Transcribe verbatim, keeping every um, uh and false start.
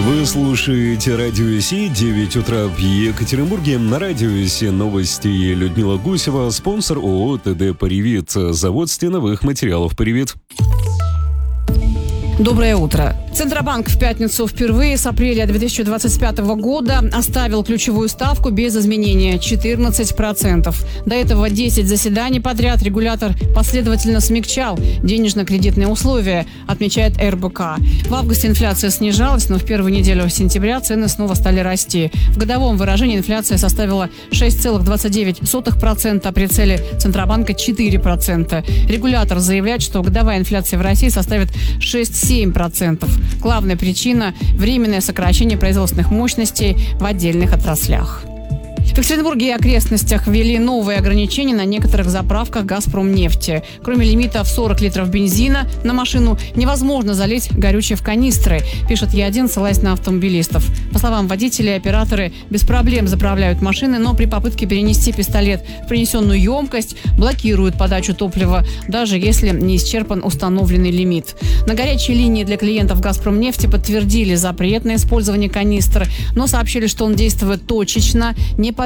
Вы слушаете Радио Си, девять утра в Екатеринбурге. На Радио Си новости. Людмила Гусева, спонсор ООО ТД «Привет», завод стеновых материалов «Привет». Доброе утро. Центробанк в пятницу впервые с апреля две тысячи двадцать пятого года оставил ключевую ставку без изменения – четырнадцать процентов. До этого десять заседаний подряд регулятор последовательно смягчал денежно-кредитные условия, отмечает эр бэ ка. В августе инфляция снижалась, но в первую неделю сентября цены снова стали расти. В годовом выражении инфляция составила шесть целых двадцать девять сотых процента, а при цели Центробанка – четыре процента. Регулятор заявляет, что годовая инфляция в России составит шесть целых семь десятых процента. Главная причина – временное сокращение производственных мощностей в отдельных отраслях. В Екатеринбурге и окрестностях ввели новые ограничения на некоторых заправках «Газпромнефти». Кроме лимита в сорок литров бензина на машину невозможно залить горючее в канистры, пишет Е один, ссылаясь на автомобилистов. По словам водителей, операторы без проблем заправляют машины, но при попытке перенести пистолет в принесенную емкость блокируют подачу топлива, даже если не исчерпан установленный лимит. На горячей линии для клиентов «Газпромнефти» подтвердили запрет на использование канистры, но сообщили, что он действует точечно, не по